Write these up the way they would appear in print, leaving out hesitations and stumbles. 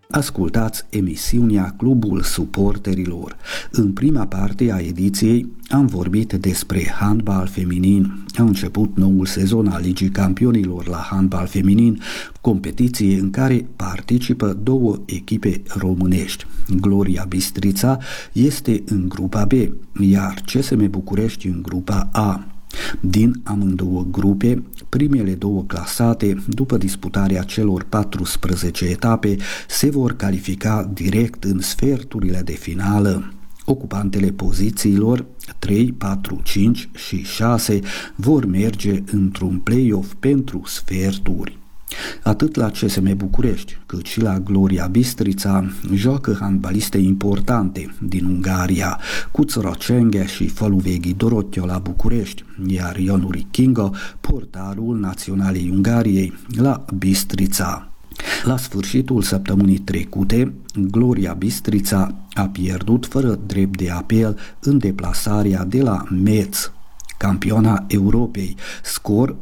Ascultați emisiunea Clubul Suporterilor. În prima parte a ediției am vorbit despre handbal feminin. A început noul sezon al Ligii Campionilor la handbal feminin, competiție în care participă două echipe românești. Gloria Bistrița este în grupa B, iar CSM București în grupa A. Din amândouă grupe, primele două clasate, după disputarea celor 14 etape, se vor califica direct în sferturile de finală. Ocupantele pozițiilor 3, 4, 5 și 6 vor merge într-un play-off pentru sferturi. Atât la CSM București, cât și la Gloria Bistrița joacă handbaliste importante din Ungaria, Cuțărocenge și Faluveghi Dorotio la București, iar Ionuri Kingo, portarul Naționalei Ungariei, la Bistrița. La sfârșitul săptămânii trecute, Gloria Bistrița a pierdut fără drept de apel în deplasarea de la Metz, campiona Europei, scor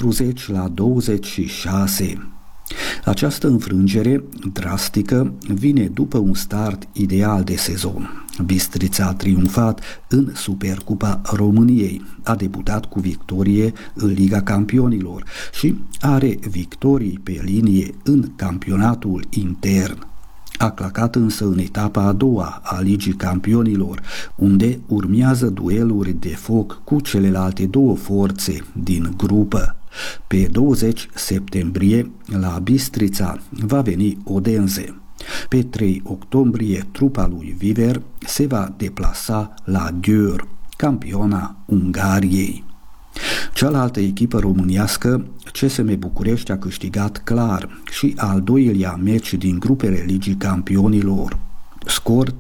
40-26. Această înfrângere drastică vine după un start ideal de sezon. Bistrița a triumfat în Supercupa României, a debutat cu victorie în Liga Campionilor și are victorii pe linie în campionatul intern. A clacat însă în etapa a doua a Ligii Campionilor, unde urmează dueluri de foc cu celelalte două forțe din grupă. Pe 20 septembrie, la Bistrița va veni Odense. Pe 3 octombrie, trupa lui Viver se va deplasa la Győr, campiona Ungariei. Cealaltă echipă românească, CSM București, a câștigat clar și al doilea meci din grupele Ligii Campionilor. Scor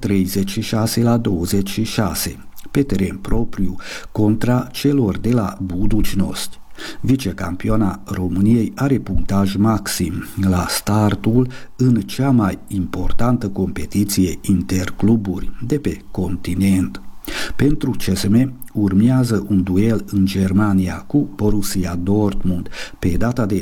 36-26, pe teren propriu, contra celor de la Buducnosti. Vicecampioana României are punctaj maxim la startul în cea mai importantă competiție intercluburi de pe continent. Pentru CSM urmează un duel în Germania cu Borussia Dortmund pe data de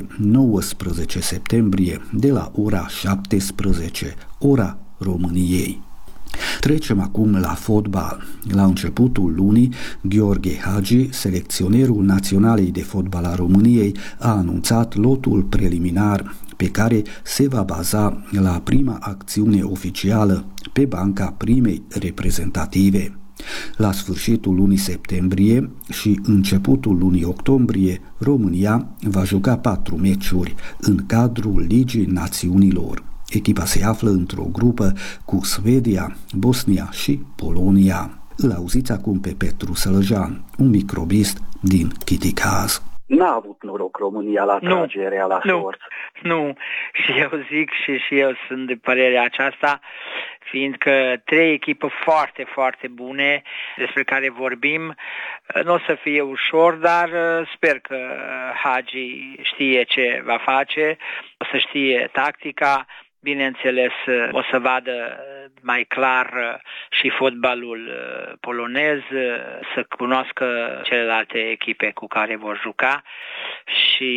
19 septembrie de la ora 17, ora României. Trecem acum la fotbal. La începutul lunii, Gheorghe Hagi, selecționerul Naționalei de Fotbal a României, a anunțat lotul preliminar pe care se va baza la prima acțiune oficială pe banca primei reprezentative. La sfârșitul lunii septembrie și începutul lunii octombrie, România va juca 4 meciuri în cadrul Ligii Națiunilor. Echipa se află într-o grupă cu Suedia, Bosnia și Polonia. Îl auziți acum pe Petru Sălăjan, un microbist din Chiticaz. N-a avut noroc România la tragerea la sorți. Nu, și eu zic și eu sunt de părerea aceasta, fiindcă 3 echipe foarte, foarte bune despre care vorbim. Nu o să fie ușor, dar sper că Hagi știe ce va face, o să știe tactica. Bineînțeles, o să vadă mai clar și fotbalul polonez, să cunoască celelalte echipe cu care vor juca și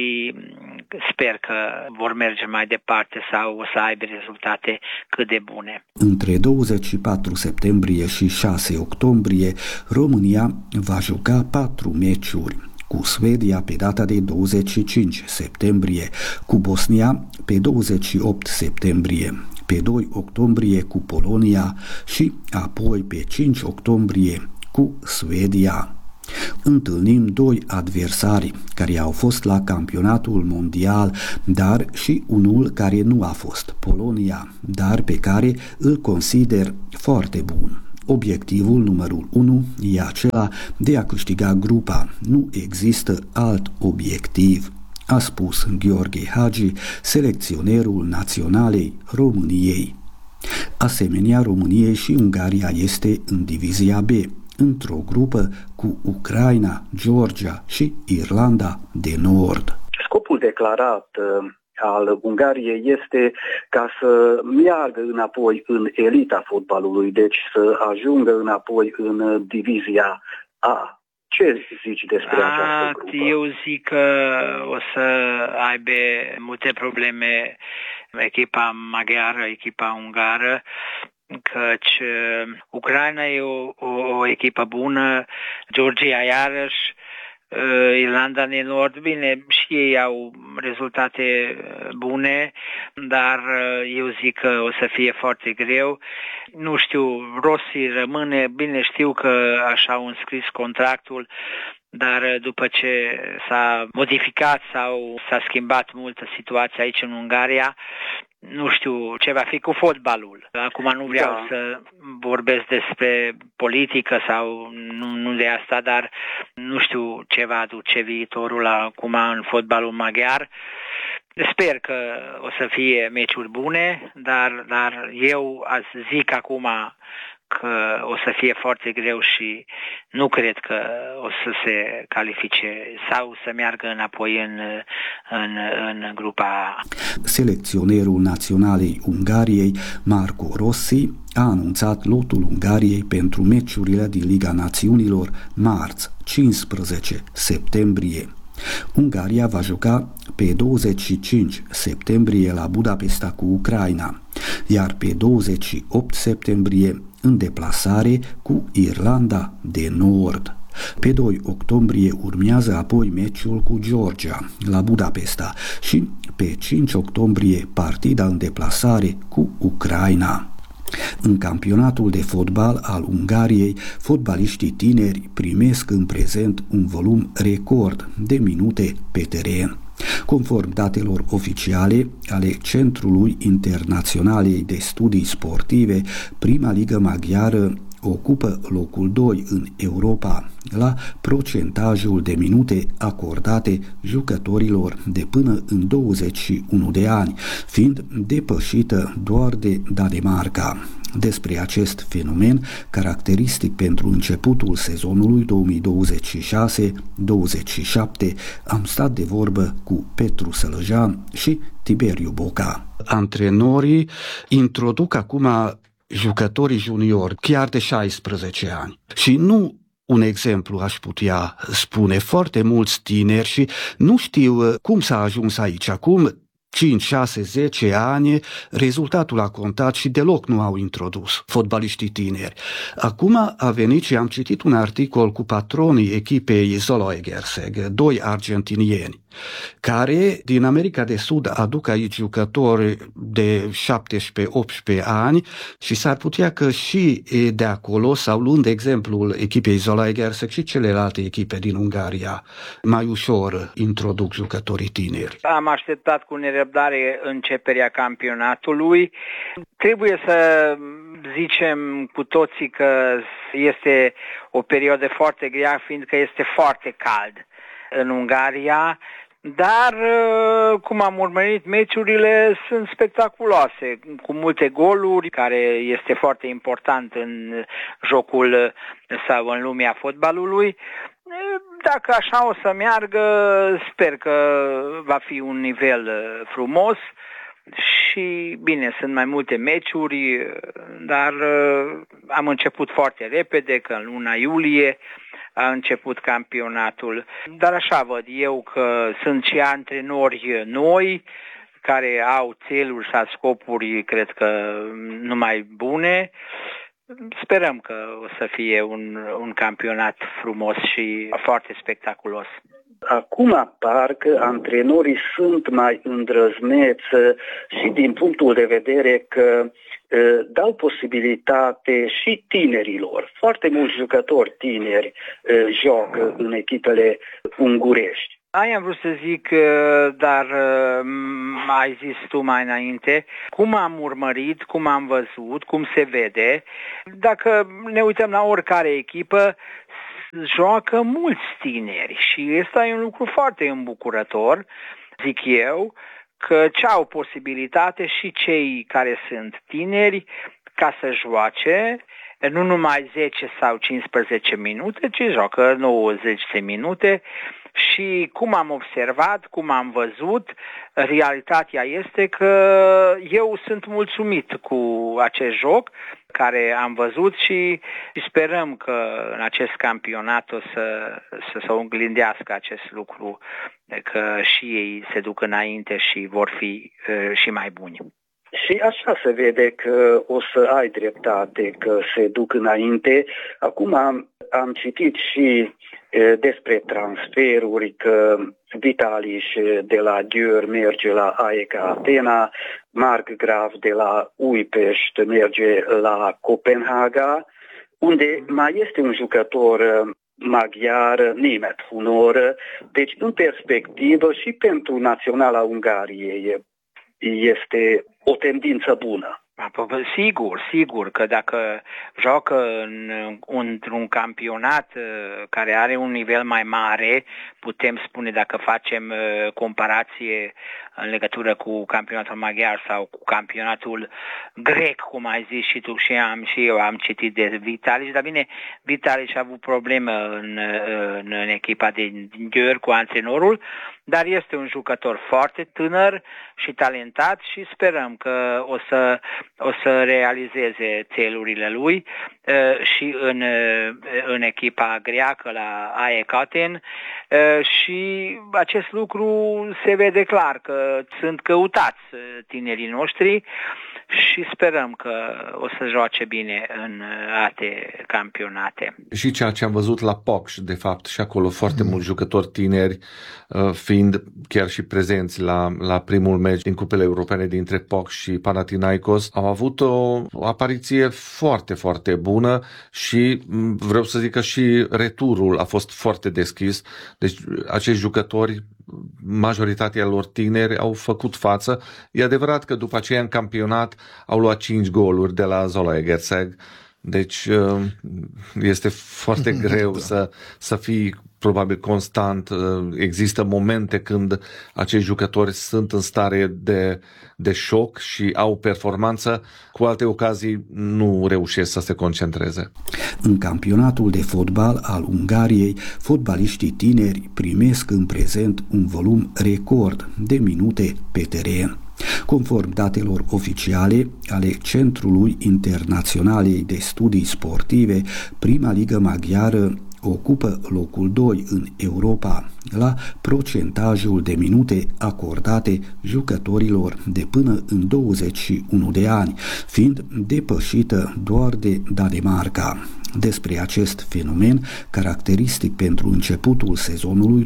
sper că vor merge mai departe sau o să aibă rezultate cât de bune. Între 24 septembrie și 6 octombrie, România va juca 4 meciuri. Cu Suedia pe data de 25 septembrie, cu Bosnia pe 28 septembrie, pe 2 octombrie cu Polonia și apoi pe 5 octombrie cu Suedia. Întâlnim 2 adversari care au fost la campionatul mondial, dar și unul care nu a fost, Polonia, dar pe care îl consider foarte bun. Obiectivul numărul 1 e acela de a câștiga grupa. Nu există alt obiectiv, a spus Gheorghe Hagi, selecționerul Naționalei României. Asemenea, României și Ungaria este în divizia B, într-o grupă cu Ucraina, Georgia și Irlanda de Nord. Scopul declarat al Ungariei este ca să meargă înapoi în elita fotbalului, deci să ajungă înapoi în divizia A. Ce zici despre această grupă? Eu zic că o să aibă multe probleme echipa maghiară, echipa ungară, căci Ucraina e o echipă bună, Georgia iarăși, Irlanda de Nord, bine, și ei au rezultate bune, dar eu zic că o să fie foarte greu. Nu știu, Rossi rămâne, bine știu că așa au înscris contractul, dar după ce s-a modificat sau s-a schimbat multă situație aici în Ungaria, nu știu ce va fi cu fotbalul. Acum nu vreau să vorbesc despre politică sau nu de asta, dar nu știu ce va aduce viitorul acum în fotbalul maghiar. Sper că o să fie meciuri bune, dar eu zic acum că o să fie foarte greu și nu cred că o să se califice sau să meargă înapoi în grupa A. Selecționerul naționalei Ungariei, Marco Rossi, a anunțat lotul Ungariei pentru meciurile din Liga Națiunilor marți, 15 septembrie. Ungaria va juca pe 25 septembrie la Budapesta cu Ucraina, iar pe 28 septembrie în deplasare cu Irlanda de Nord. Pe 2 octombrie urmează apoi meciul cu Georgia la Budapesta și pe 5 octombrie partida în deplasare cu Ucraina. În campionatul de fotbal al Ungariei, fotbaliștii tineri primesc în prezent un volum record de minute pe teren. Conform datelor oficiale ale Centrului Internaționalei de Studii Sportive, prima ligă maghiară ocupă locul 2 în Europa la procentajul de minute acordate jucătorilor de până în 21 de ani, fiind depășită doar de Danemarca. Despre acest fenomen, caracteristic pentru începutul sezonului 2026-27, am stat de vorbă cu Petru Sălăjan și Tiberiu Boca. Antrenorii introduc acum jucătorii juniori, chiar de 16 ani. Și nu un exemplu aș putea spune, foarte mulți tineri și nu știu cum s-a ajuns aici. Acum 5, 6, 10 ani, rezultatul a contat și deloc nu au introdus fotbaliștii tineri. Acum a venit și am citit un articol cu patronii echipei Zalaegerszeg, 2 argentinieni, care din America de Sud aduc aici jucători de 17-18 ani și s-ar putea că și de acolo, sau luând exemplul echipei Zalaegerszeg și celelalte echipe din Ungaria, mai ușor introduc jucătorii tineri. Am așteptat cu nerăbdare începerea campionatului. Trebuie să zicem cu toții că este o perioadă foarte grea, fiindcă este foarte cald în Ungaria, dar cum am urmărit meciurile, sunt spectaculoase, cu multe goluri, care este foarte important în jocul sau în lumea fotbalului. Dacă așa o să meargă, sper că va fi un nivel frumos și bine, sunt mai multe meciuri, dar am început foarte repede, că în luna iulie a început campionatul. Dar așa văd eu că sunt și antrenori noi care au țeluri sau scopuri, cred că numai bune. Sperăm că o să fie un campionat frumos și foarte spectaculos. Acum parcă antrenorii sunt mai îndrăzneți și din punctul de vedere că dau posibilitate și tinerilor. Foarte mulți jucători tineri joacă în echipele ungurești. Aia am vrut să zic, dar ai zis tu mai înainte, cum am urmărit, cum am văzut, cum se vede. Dacă ne uităm la oricare echipă, joacă mulți tineri și ăsta e un lucru foarte îmbucurător, zic eu, că ce au posibilitate și cei care sunt tineri ca să joace, nu numai 10 sau 15 minute, ci joacă 90 de minute Și cum am observat, cum am văzut, realitatea este că eu sunt mulțumit cu acest joc care am văzut și sperăm că în acest campionat o să oglindească acest lucru, că și ei se duc înainte și vor fi și mai buni. Și așa se vede că o să ai dreptate, că se duc înainte. Acum am citit și despre transferuri, că Vitaliș de la Győr merge la AEK Atena, Mark Graf de la Újpest merge la Copenhaga, unde mai este un jucător maghiar, Németh Hunor. Deci, în perspectivă și pentru Naționala Ungariei este o tendință bună. Sigur că dacă joacă într-un campionat care are un nivel mai mare, putem spune, dacă facem comparație în legătură cu campionatul maghiar sau cu campionatul grec, cum ai zis și tu și eu am citit de Vitaliș, dar bine, Vitaliș a avut probleme în echipa din Győr cu antrenorul, dar este un jucător foarte tânăr și talentat și sperăm că o să realizeze țelurile lui și în echipa greacă la AEK Aten și acest lucru se vede clar că sunt căutați tinerii noștri și sperăm că o să joace bine în alte campionate. Și ceea ce am văzut la POC, de fapt, și acolo foarte mulți jucători tineri, fiind chiar și prezenți la primul meci din cupele europene dintre POC și Panathinaikos, au avut o apariție foarte, foarte bună și vreau să zic că și returul a fost foarte deschis. Deci acești jucători, majoritatea lor tineri, au făcut față. E adevărat că după aceea în campionat au luat 5 goluri de la Zola Egerszeg. Deci este foarte greu să fii probabil constant. Există momente când acești jucători sunt în stare de șoc și au performanță. Cu alte ocazii nu reușesc să se concentreze. În campionatul de fotbal al Ungariei, fotbaliștii tineri primesc în prezent un volum record de minute pe teren. Conform datelor oficiale ale Centrului Internaționalei de Studii Sportive, prima ligă maghiară ocupă locul 2 în Europa la procentajul de minute acordate jucătorilor de până în 21 de ani, fiind depășită doar de Danemarca. Despre acest fenomen, caracteristic pentru începutul sezonului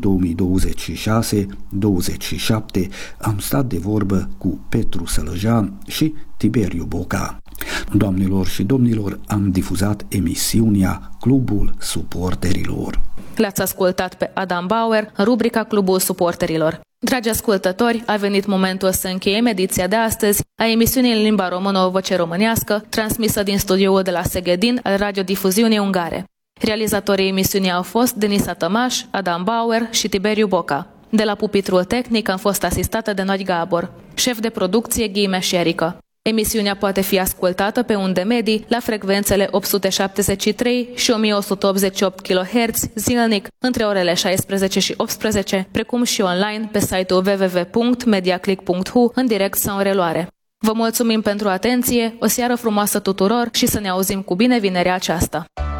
2026-27, am stat de vorbă cu Petru Sălăjan și Tiberiu Boca. Doamnelor și domnilor, am difuzat emisiunea Clubul Suporterilor. L-ați ascultat pe Adam Bauer în rubrica Clubul Suporterilor. Dragi ascultători, a venit momentul să încheiem ediția de astăzi a emisiunii în limba română O Voce Românească, transmisă din studioul de la Szegedin al Radiodifuziunii Ungare. Realizatorii emisiunii au fost Denisa Tămaș, Adam Bauer și Tiberiu Boca. De la pupitrul tehnic am fost asistată de Noi Gabor, șef de producție Ghime Șerică. Emisiunea poate fi ascultată pe unde medii la frecvențele 873 și 1188 kHz zilnic între orele 16 și 18, precum și online pe site-ul www.mediaclick.hu în direct sau în reluare. Vă mulțumim pentru atenție, o seară frumoasă tuturor și să ne auzim cu bine vinerea aceasta!